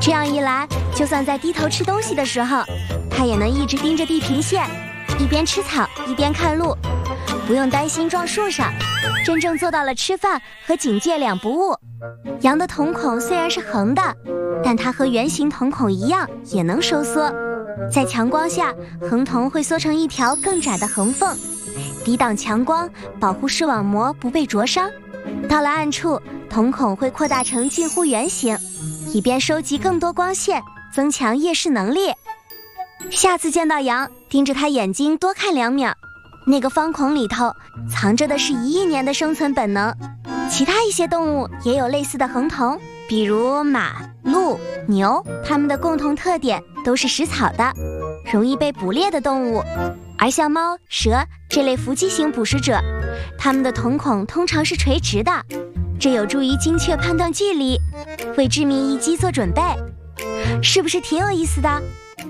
这样一来，就算在低头吃东西的时候，它也能一直盯着地平线，一边吃草一边看路，不用担心撞树上，真正做到了吃饭和警戒两不误。羊的瞳孔虽然是横的，但它和圆形瞳孔一样也能收缩，在强光下，横瞳会缩成一条更窄的横缝，抵挡强光，保护视网膜不被灼伤。到了暗处，瞳孔会扩大成近乎圆形，以便收集更多光线，增强夜视能力。下次见到羊，盯着它眼睛多看2秒，那个方孔里头藏着的是1亿年的生存本能。其他一些动物也有类似的横瞳，比如马、鹿、牛，它们的共同特点都是食草的，容易被捕猎的动物。而像猫、蛇这类伏击型捕食者，它们的瞳孔通常是垂直的，这有助于精确判断距离，为致命一击做准备。是不是挺有意思的？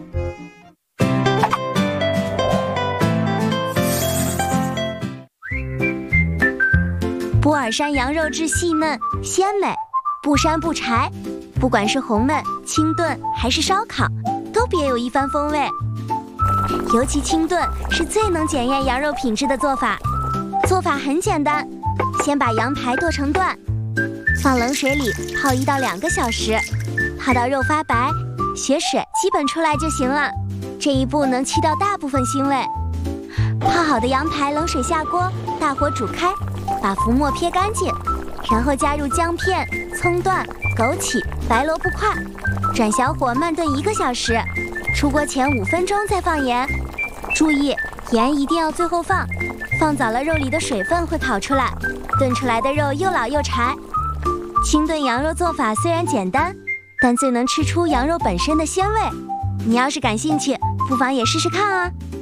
波尔山羊肉质细嫩鲜美，不膻不柴，不管是红焖、清炖还是烧烤，都别有一番风味。尤其清炖是最能检验羊肉品质的做法。做法很简单，先把羊排剁成段，放冷水里泡1到2个小时，泡到肉发白，血水基本出来就行了。这一步能去掉大部分腥味。泡好的羊排冷水下锅，大火煮开，把浮沫撇干净，然后加入姜片、葱段、枸杞、白萝卜块，转小火慢炖1个小时。出锅前5分钟再放盐，注意盐一定要最后放，放早了肉里的水分会跑出来，炖出来的肉又老又柴。清炖羊肉做法虽然简单，但最能吃出羊肉本身的鲜味。你要是感兴趣，不妨也试试看啊。